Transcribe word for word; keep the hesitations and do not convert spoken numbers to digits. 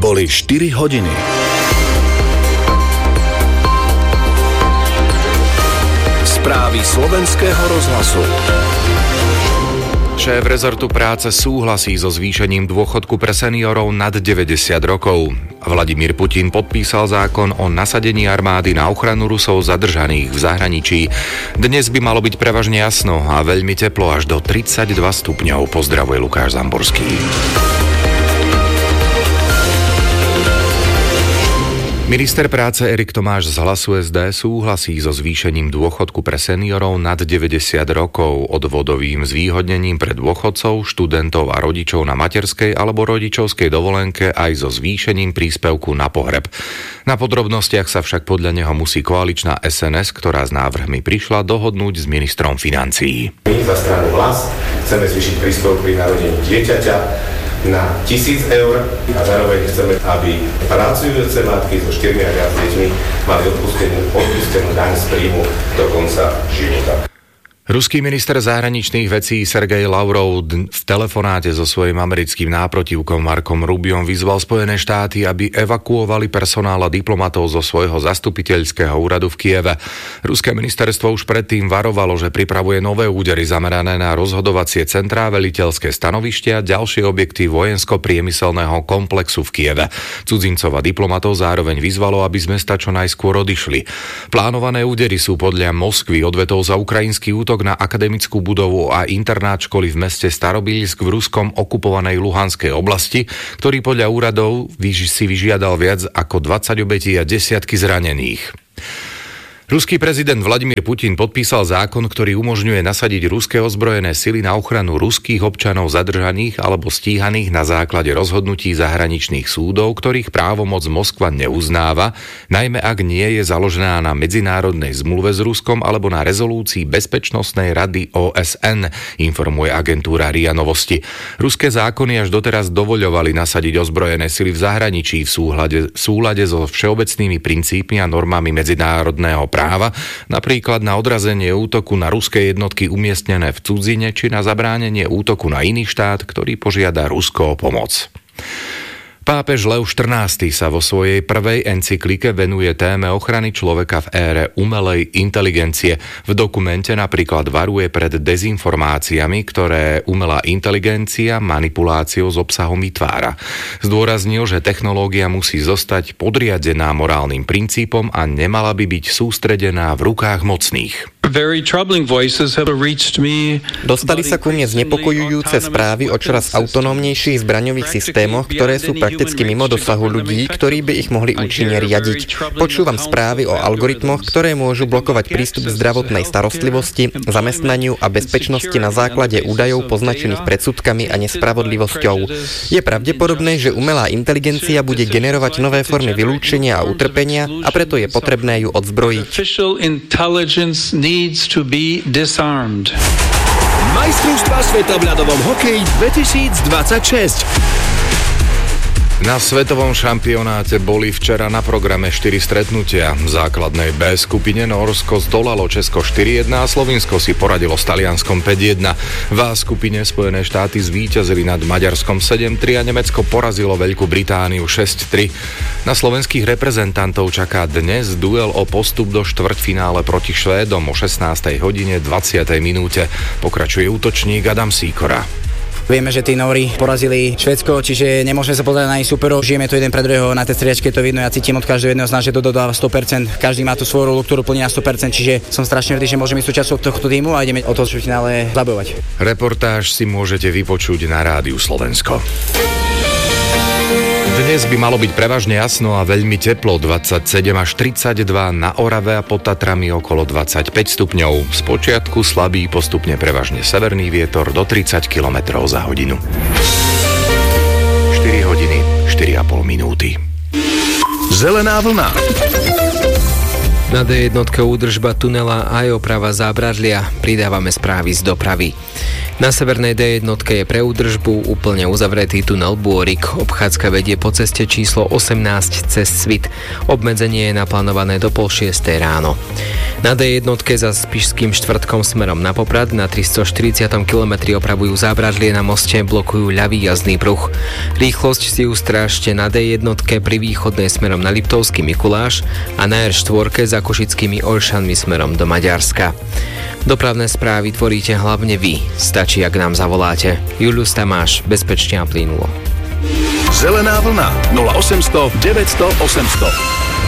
Boli štyri hodiny. Správy slovenského rozhlasu. Šéf rezortu práce súhlasí so zvýšením dôchodku pre seniorov nad deväťdesiat rokov. Vladimír Putin podpísal zákon o nasadení armády na ochranu Rusov zadržaných v zahraničí. Dnes by malo byť prevažne jasno a veľmi teplo až do tridsaťdva stupňov. Pozdravuje Lukáš Zamborský. Minister práce Erik Tomáš z Hlasu es dé súhlasí so zvýšením dôchodku pre seniorov nad deväťdesiat rokov, odvodovým zvýhodnením pre dôchodcov, študentov a rodičov na materskej alebo rodičovskej dovolenke aj so zvýšením príspevku na pohreb. Na podrobnostiach sa však podľa neho musí koaličná es en es, ktorá s návrhmi prišla, dohodnúť s ministrom financií. My za stranu Hlas chceme zvýšiť príspevok pri narodení dieťaťa na tisíc eur a zároveň chceme, aby pracujúce matky so štyrmi a viac deťmi mali odpustenú, odpustenú daň z príjmu do konca života. Ruský minister zahraničných vecí Sergej Lavrov v telefonáte so svojím americkým náprotivkom Markom Rubiom vyzval Spojené štáty, aby evakuovali personál a diplomatov zo svojho zastupiteľského úradu v Kieve. Ruské ministerstvo už predtým varovalo, že pripravuje nové údery zamerané na rozhodovacie centrá, veliteľské stanovištia, ďalšie objekty vojensko-priemyselného komplexu v Kieve. Cudzincov a diplomatov zároveň vyzvalo, aby z mesta čo najskôr odišli. Plánované údery sú podľa Moskvy odvetou za ukrajinský útok na akademickú budovu a internát školy v meste Starobilsk v ruskom okupovanej Luhanskej oblasti, ktorý podľa úradov si vyžiadal viac ako dvadsať obetí a desiatky zranených. Ruský prezident Vladimír Putin podpísal zákon, ktorý umožňuje nasadiť ruské ozbrojené sily na ochranu ruských občanov zadržaných alebo stíhaných na základe rozhodnutí zahraničných súdov, ktorých právomoc Moskva neuznáva, najmä ak nie je založená na medzinárodnej zmluve s Ruskom alebo na rezolúcii Bezpečnostnej rady ó es en, informuje agentúra er í á Novosti. Ruské zákony až doteraz dovoľovali nasadiť ozbrojené sily v zahraničí v súlade, v súlade so všeobecnými princípmi a normami medzinárodného práva. práva, napríklad na odrazenie útoku na ruské jednotky umiestnené v cudzine či na zabránenie útoku na iný štát, ktorý požiada Rusko o pomoc. Pápež Lev štrnásty sa vo svojej prvej encyklike venuje téme ochrany človeka v ére umelej inteligencie. V dokumente napríklad varuje pred dezinformáciami, ktoré umelá inteligencia manipuláciou s obsahom vytvára. Zdôraznil, že technológia musí zostať podriadená morálnym princípom a nemala by byť sústredená v rukách mocných. Dostali sa ku mne znepokojujúce správy o čoraz autonómnejších zbraňových systémoch, ktoré sú prakticky mimo dosahu ľudí, ktorí by ich mohli účinne riadiť. Počúvam správy o algoritmoch, ktoré môžu blokovať prístup k zdravotnej starostlivosti, zamestnaniu a bezpečnosti na základe údajov poznačených predsudkami a nespravodlivosťou. Je pravdepodobné, že umelá inteligencia bude generovať nové formy vylúčenia a utrpenia a preto je potrebné ju odzbrojiť. Needs to be disarmed. Majstrovstvá sveta v ľadovom hokeji dvetisícdvadsaťšesť. Na svetovom šampionáte boli včera na programe štyri stretnutia. V základnej B skupine Nórsko zdolalo Česko štyri jedna a Slovinsko si poradilo s Talianskom päť jedna. V A skupine Spojené štáty zvíťazili nad Maďarskom sedem tri a Nemecko porazilo Veľkú Britániu šesť tri. Na slovenských reprezentantov čaká dnes duel o postup do štvrťfinále proti Švédom o šestnástej hodine dvadsiatej minúte. Pokračuje útočník Adam Sýkora. Vieme, že tí Nóri porazili Švédsko, čiže nemôžeme sa pozerať na ich superov. Žijeme to jeden pre druhého, na tej striačke to vidno, ja cítim od každého jedného z nás, že to dodáva sto percent. Každý má tú svoju rolu, ktorú plní na sto percent, čiže som strašne hrdý, že môžeme byť súčasťou tohto týmu a ideme o to v finále zabojovať. Reportáž si môžete vypočuť na Rádiu Slovensko. Dnes by malo byť prevažne jasno a veľmi teplo, dvadsaťsedem až tridsaťdva, na Orave a pod Tatrami okolo dvadsaťpäť stupňov. Spočiatku slabý, postupne prevažne severný vietor do tridsať kilometrov za hodinu. štyri hodiny, štyri a pol minúty. Zelená vlna. Na dé jedna údržba tunela aj oprava zábradlia. Pridávame správy z dopravy. Na severnej dé jedna je pre údržbu úplne uzavretý tunel Bôrik. Obchádzka vedie po ceste číslo osemnásť cez Svit. Obmedzenie je naplánované do pol šiestej ráno. Na dé jedna za Spišským štvrtkom smerom na Poprad na tristoštyridsiatom kilometri opravujú zábradlie na moste, blokujú ľavý jazdný pruh. Rýchlosť si ustrážte na dé jedna pri východnej smerom na Liptovský Mikuláš a na er štyri za Košickými Olšanmi smerom do Maďarska. Dopravné správy tvoríte hlavne vy. Stačí, ak nám zavoláte. Julius Tamáš, bezpečne a plynulo. Zelená vlna nula osemsto deväťsto osemsto.